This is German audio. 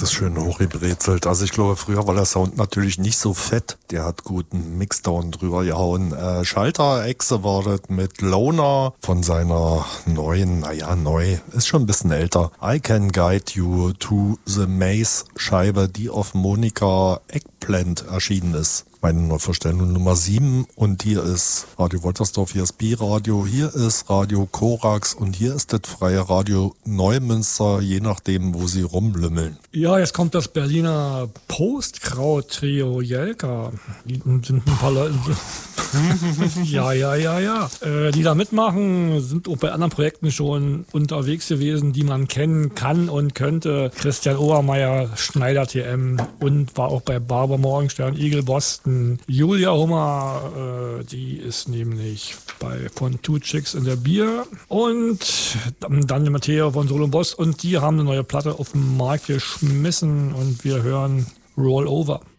ist schön hochgebrezelt. Also ich glaube, früher war der Sound natürlich nicht so fett. Der hat guten Mixdown drüber gehauen. Schalter-Echse war das mit Loner von seiner neuen, neu, ist schon ein bisschen älter. I Can Guide You to the Maze Scheibe, die auf Monika Eggplant erschienen ist. Meine Neuvorstellung Nummer 7 und hier ist Radio Woltersdorf, hier ist B-Radio, hier ist Radio Korax und hier ist das freie Radio Neumünster, je nachdem, wo sie rumlümmeln. Ja, jetzt kommt das Berliner Postkraut-Trio Jelka. Die sind ein paar Leute. Ja. Die da mitmachen, sind auch bei anderen Projekten schon unterwegs gewesen, die man kennen kann und könnte. Christian Obermeier, Schneider TM und war auch bei Barber Morgenstern, Eagle Boston. Julia Hummer, die ist nämlich von Two Chicks in der Bier. Und dann der Matteo von Solo Boss und die haben eine neue Platte auf den Markt geschmissen und wir hören Roll Over.